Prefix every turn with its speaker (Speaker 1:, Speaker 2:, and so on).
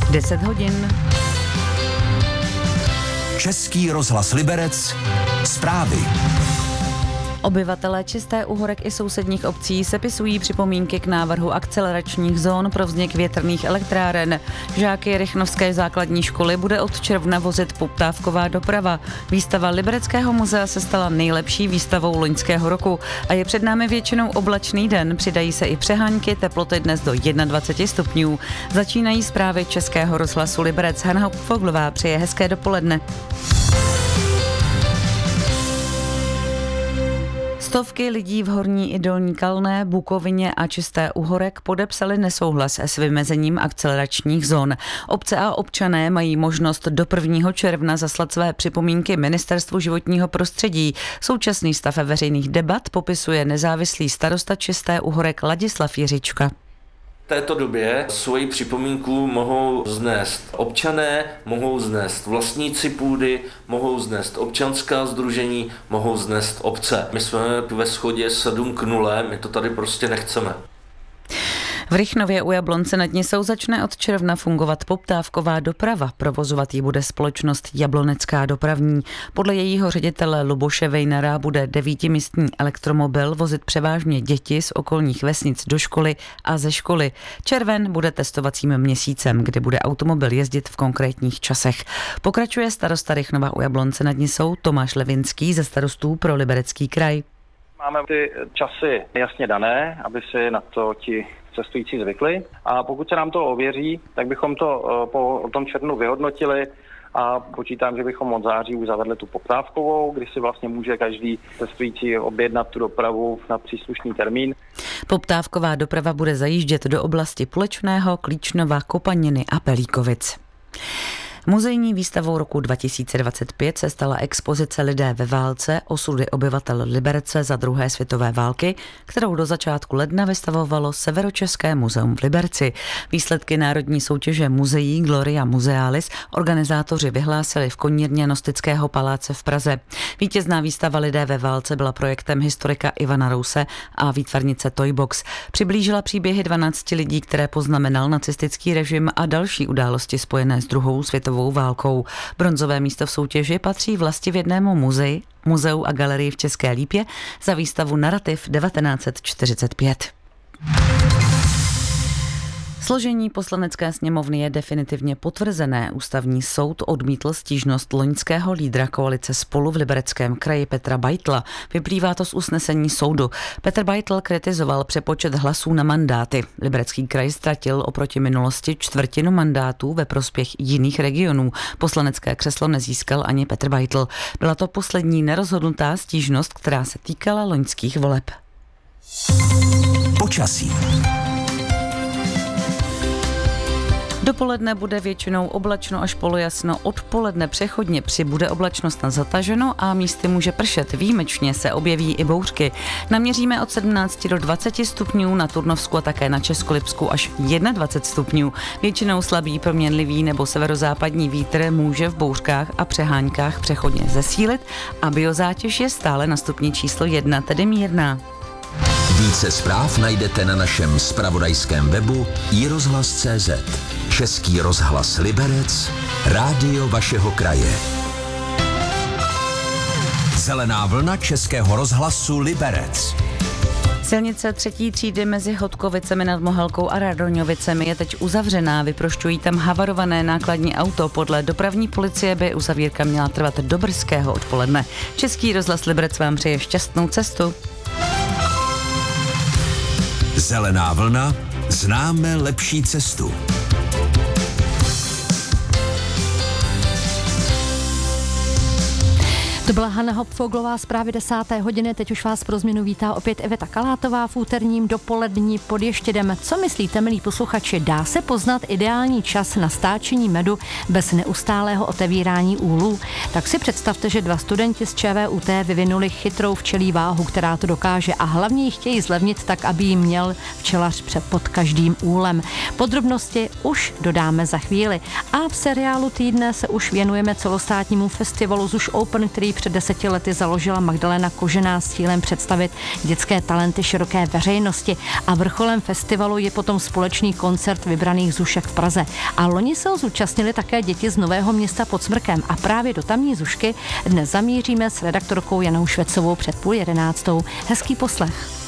Speaker 1: 10 hodin.
Speaker 2: Český rozhlas Liberec. Zprávy.
Speaker 1: Obyvatelé Čisté u Horek i sousedních obcí sepisují připomínky k návrhu akceleračních zón pro vznik větrných elektráren. Žáky Rychnovské základní školy bude od června vozit poptávková doprava. Výstava Libereckého muzea se stala nejlepší výstavou loňského roku a je před námi většinou oblačný den. Přidají se i přehánky, teploty dnes do 21 stupňů. Začínají zprávy Českého rozhlasu Liberec. Hana Foglová přeje hezké dopoledne. Stovky lidí v Horní i Dolní Kalné, Bukovině a Čisté u Horek podepsali nesouhlas s vymezením akceleračních zón. Obce a občané mají možnost do 1. června zaslat své připomínky Ministerstvu životního prostředí. Současný stav veřejných debat popisuje nezávislý starosta Čisté u Horek Ladislav Jiřička.
Speaker 3: V této době svoji připomínku mohou vznést občané, mohou vznést vlastníci půdy, mohou vznést občanská sdružení, mohou vznést obce. My jsme ve shodě 7:0, my to tady prostě nechceme.
Speaker 1: V Rychnově u Jablonce nad Nisou začne od června fungovat poptávková doprava. Provozovat ji bude společnost Jablonecká dopravní. Podle jejího ředitele Luboše Vejnara bude 9místní elektromobil vozit převážně děti z okolních vesnic do školy a ze školy. Červen bude testovacím měsícem, kdy bude automobil jezdit v konkrétních časech. Pokračuje starosta Rychnova u Jablonce nad Nisou Tomáš Levinský ze starostů pro Liberecký kraj.
Speaker 4: Máme ty časy jasně dané, aby si na to ti cestující zvykli, a pokud se nám to ověří, tak bychom to po tom červnu vyhodnotili a počítám, že bychom od září už zavedli tu poptávkovou, kdy si vlastně může každý cestující objednat tu dopravu na příslušný termín.
Speaker 1: Poptávková doprava bude zajíždět do oblasti Pulečného, Klíčnova, Kopaniny a Pelíkovic. Muzejní výstavou roku 2025 se stala expozice Lidé ve válce, osudy obyvatel Liberce za druhé světové války, kterou do začátku ledna vystavovalo Severočeské muzeum v Liberci. Výsledky národní soutěže muzeí Gloria Musealis organizátoři vyhlásili v konírně Nostického paláce v Praze. Vítězná výstava Lidé ve válce byla projektem historika Ivana Rouse a výtvarnice Toybox. Přiblížila příběhy 12 lidí, které poznamenal nacistický režim, a další události spojené s druhou světovou válkou. Bronzové místo v soutěži patří vlastivědnému muzeu a galerii v České Lípě za výstavu Narrativ 1945. Složení poslanecké sněmovny je definitivně potvrzené. Ústavní soud odmítl stížnost loňského lídra koalice Spolu v Libereckém kraji Petra Beitla. Vyplývá to z usnesení soudu. Petr Beitl kritizoval přepočet hlasů na mandáty. Liberecký kraj ztratil oproti minulosti 1/4 mandátů ve prospěch jiných regionů. Poslanecké křeslo nezískal ani Petr Beitl. Byla to poslední nerozhodnutá stížnost, která se týkala loňských voleb.
Speaker 2: Počasí.
Speaker 1: Dopoledne bude většinou oblačno až polojasno, odpoledne přechodně přibude oblačnost na zataženo a místy může pršet. Výjimečně se objeví i bouřky. Naměříme od 17 do 20 stupňů, na Turnovsku a také na Českolipsku až 21 stupňů. Většinou slabý proměnlivý nebo severozápadní vítr může v bouřkách a přeháňkách přechodně zesílit a biozátěž je stále na stupni číslo 1, tedy mírná.
Speaker 2: Více zpráv najdete na našem zpravodajském webu iRozhlas.cz. Český rozhlas Liberec, rádio vašeho kraje. Zelená vlna Českého rozhlasu Liberec.
Speaker 1: Silnice 3. třídy mezi Hodkovicemi nad Mohelkou a Radoňovicemi je teď uzavřená. Vyprošťují tam havarované nákladní auto. Podle dopravní policie by uzavírka měla trvat do brzkého odpoledne. Český rozhlas Liberec vám přeje šťastnou cestu.
Speaker 2: Zelená vlna, známe lepší cestu.
Speaker 5: To byla Hana Hopfoglová, zprávy 10. hodiny. Teď už vás pro změnu vítá opět Iveta Kalátová v úterním dopolední pod Ještědem. Co myslíte, milí posluchači, dá se poznat ideální čas na stáčení medu bez neustálého otevírání úlů? Tak si představte, že 2 studenti z ČVUT vyvinuli chytrou včelí váhu, která to dokáže, a hlavně ji chtějí zlevnit tak, aby ji měl včelař pod každým úlem. Podrobnosti už dodáme za chvíli. A v seriálu týdne se už věnujeme celostátnímu festivalu ZUŠ Open, který před 10 lety založila Magdalena Kožená s cílem představit dětské talenty široké veřejnosti a vrcholem festivalu je potom společný koncert vybraných Zušek v Praze. A loni se ho zúčastnili také děti z Nového Města pod Smrkem a právě do tamní Zušky dnes zamíříme s redaktorkou Janou Švecovou před 10:30. Hezký poslech.